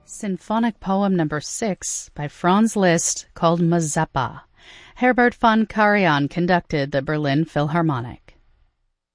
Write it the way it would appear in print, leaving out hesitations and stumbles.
Symphonic Poem No. 6 by Franz Liszt called Mazeppa. Herbert von Karajan conducted the Berlin Philharmonic.